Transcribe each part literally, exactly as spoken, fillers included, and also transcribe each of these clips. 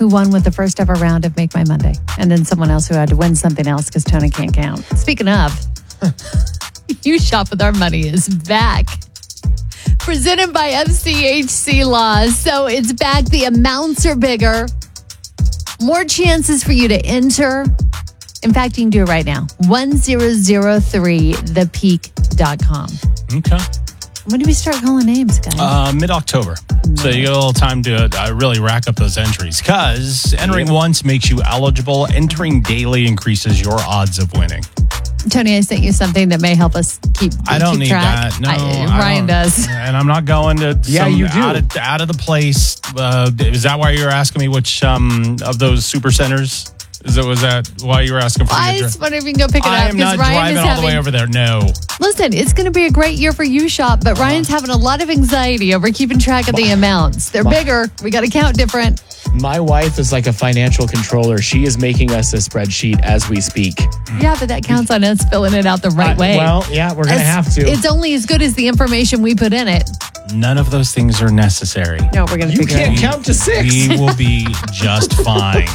who won with the first ever round of Make My Monday. And then someone else who had to win something else because Tony can't count. Speaking of, You Shop With Our Money is back. Presented by F C H C Laws. So it's back. The amounts are bigger. More chances for you to enter. In fact, you can do it right now. one zero zero three the peak dot com. Okay. When do we start calling names, guys? Uh, mid-October. No. So you get a little time to uh, really rack up those entries because entering yeah. once makes you eligible. Entering daily increases your odds of winning. Tony, I sent you something that may help us keep I don't keep need track. that. No, I, I Ryan does. And I'm not going to yeah, some you do. Out, of, out of the place. Uh, is that why you're asking me which um, of those super centers? Is it, was that why you were asking for I me? just wonder if you can go pick it I up. am not Ryan driving is all having, the way over there. No. Listen, it's going to be a great year for U Shop, but Ryan's having a lot of anxiety over keeping track of the amounts. They're bigger. We got to count different. My wife is like a financial controller. She is making us a spreadsheet as we speak. Yeah, but that counts on us filling it out the right uh, way. Well, yeah, we're going to have to. It's only as good as the information we put in it. None of those things are necessary. No, we're going to You figure it out. can't count to six. We will be just fine.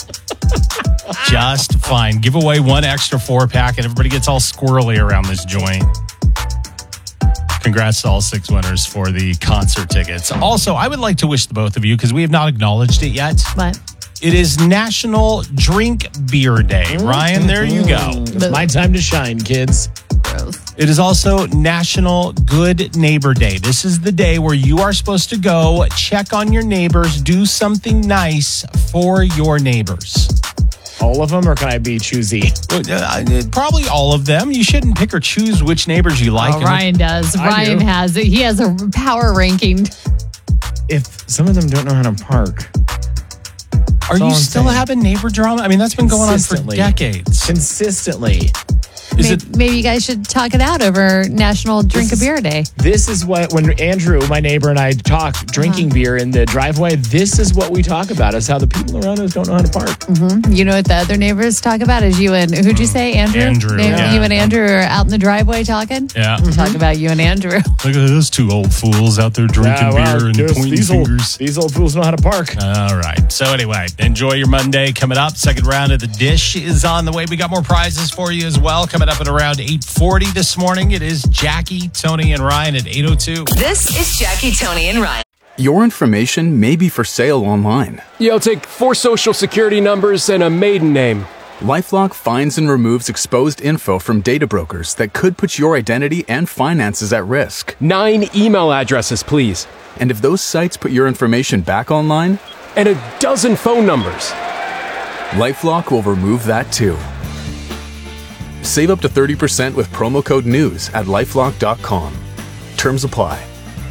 Just fine. Give away one extra four pack and everybody gets all squirrely around this joint. Congrats to all six winners for the concert tickets. Also, I would like to wish the both of you, because we have not acknowledged it yet. What? It is National Drink Beer Day. Ryan, there you go. It's my time to shine, kids. Gross. It is also National Good Neighbor Day. This is the day where you are supposed to go check on your neighbors, do something nice for your neighbors. All of them, or can I be choosy? Uh, probably all of them. You shouldn't pick or choose which neighbors you like. Oh, Ryan does. I Ryan do. has it. He has a power ranking. If some of them don't know how to park. Are you I'm still saying. having neighbor drama? I mean, that's been going on for Consistently. decades. Consistently. Is maybe, it? maybe you guys should talk it out over National Drink This a is- Beer Day. This is what, when Andrew, my neighbor, and I talk drinking Uh-huh. beer in the driveway, this is what we talk about, is how the people around us don't know how to park. Mm-hmm. You know what the other neighbors talk about is you and, who'd you say, Andrew? Andrew, Maybe yeah. You and Andrew are out in the driveway talking? Yeah. Talk about you and Andrew. Look at those two old fools out there drinking Yeah, well, beer and just pointing these fingers. Old, these old fools know how to park. All right. So anyway, enjoy your Monday. Coming up, second round of the dish is on the way. We got more prizes for you as well. Coming up at around eight forty this morning. It is Jackie, Tony, and Ryan at eight oh two. This is Jackie, Tony, and Ryan. Your information may be for sale online. Yeah, I'll take four social security numbers and a maiden name. LifeLock finds and removes exposed info from data brokers that could put your identity and finances at risk. Nine email addresses, please. And if those sites put your information back online, And a dozen phone numbers. LifeLock will remove that too. Save up to thirty percent with promo code NEWS at lifelock dot com. Terms apply.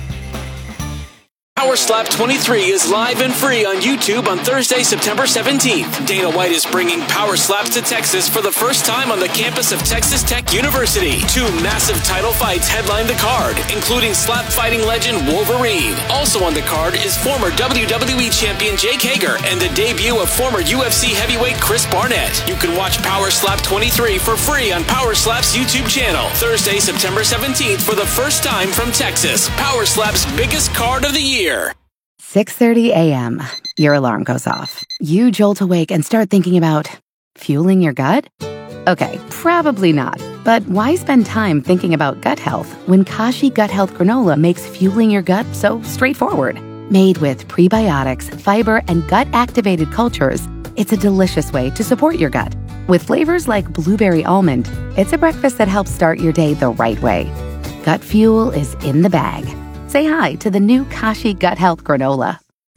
Power Slap twenty-three is live and free on YouTube on Thursday, September seventeenth. Dana White is bringing Power Slaps to Texas for the first time on the campus of Texas Tech University. Two massive title fights headline the card, including slap fighting legend Wolverine. Also on the card is former W W E champion Jake Hager and the debut of former U F C heavyweight Chris Barnett. You can watch Power Slap twenty-three for free on Power Slap's YouTube channel. Thursday, September seventeenth for the first time from Texas. Power Slap's biggest card of the year. six thirty a.m. Your alarm goes off. You jolt awake and start thinking about fueling your gut? Okay, probably not. But why spend time thinking about gut health when Kashi Gut Health Granola makes fueling your gut so straightforward? Made with prebiotics, fiber, and gut-activated cultures, it's a delicious way to support your gut. With flavors like blueberry almond, it's a breakfast that helps start your day the right way. Gut fuel is in the bag. Say hi to the new Kashi Gut Health Granola.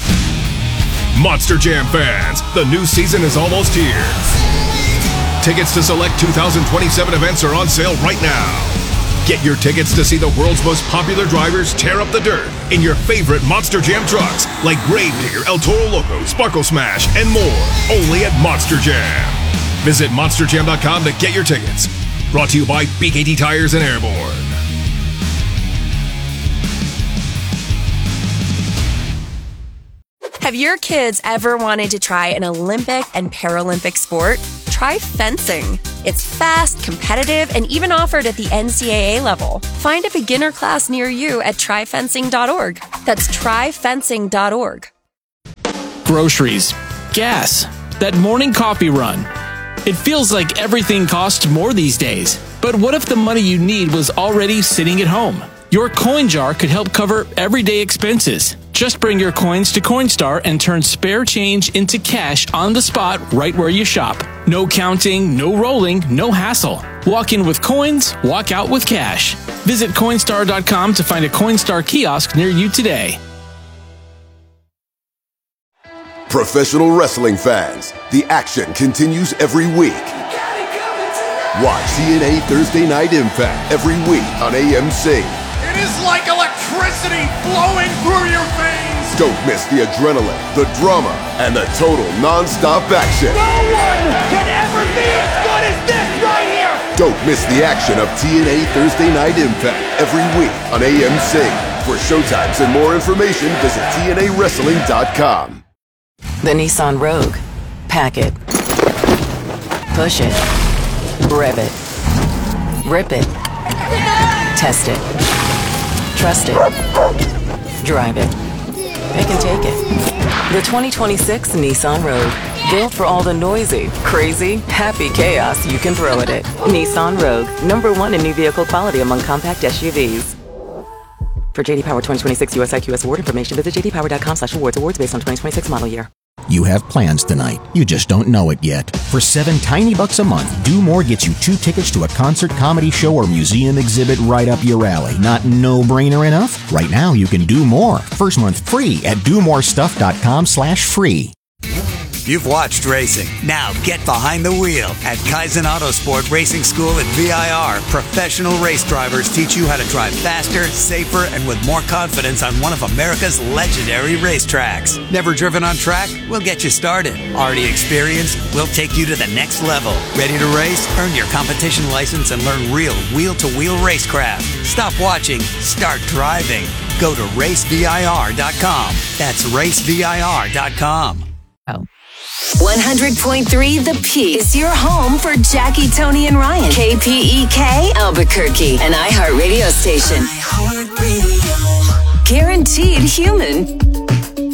Monster Jam fans, the new season is almost here. Tickets to select two thousand twenty-seven events are on sale right now. Get your tickets to see the world's most popular drivers tear up the dirt in your favorite Monster Jam trucks like Gravedigger, El Toro Loco, Sparkle Smash, and more. Only at Monster Jam. Visit monster jam dot com to get your tickets. Brought to you by B K T Tires and Airborne. Have your kids ever wanted to try an Olympic and Paralympic sport? Try fencing. It's fast, competitive, and even offered at the N C double A level. Find a beginner class near you at try fencing dot org. That's try fencing dot org. Groceries. gas. That morning coffee run. It feels like everything costs more these days. But what if the money you need was already sitting at home? Your coin jar could help cover everyday expenses. Just bring your coins to Coinstar and turn spare change into cash on the spot right where you shop. No counting, no rolling, no hassle. Walk in with coins, walk out with cash. Visit Coinstar dot com to find a Coinstar kiosk near you today. Professional wrestling fans, the action continues every week. Watch T N A Thursday Night Impact every week on A M C. It is like electricity flowing through your veins. Don't miss the adrenaline, the drama, and the total non-stop action. No one can ever be as good as this right here. Don't miss the action of T N A Thursday Night Impact every week on A M C. For showtimes and more information, visit T N A wrestling dot com. The Nissan Rogue. Pack it. Push it. Rev it. Rip it. Test it. Trust it. Drive it. Pick and take it. The twenty twenty-six Nissan Rogue. Built for all the noisy, crazy, happy chaos you can throw at it. Nissan Rogue. Number one in new vehicle quality among compact S U Vs. For J D Power twenty twenty-six U S I Q S award information, visit j d power dot com slash awards. Awards based on twenty twenty-six model year. You have plans tonight. You just don't know it yet. For seven tiny bucks a month, Do More gets you two tickets to a concert, comedy show, or museum exhibit right up your alley. Not no-brainer enough? Right now, you can do more. First month free at do more stuff dot com slash free. You've watched racing. Now get behind the wheel. At Kaizen Autosport Racing School at V I R, professional race drivers teach you how to drive faster, safer, and with more confidence on one of America's legendary racetracks. Never driven on track? We'll get you started. Already experienced? We'll take you to the next level. Ready to race? Earn your competition license and learn real wheel-to-wheel racecraft. Stop watching. Start driving. Go to race V I R dot com. That's race V I R dot com. Oh. one hundred point three The Peak is your home for Jackie, Tony, and Ryan. K P E K, Albuquerque, an iHeart radio station. Guaranteed human.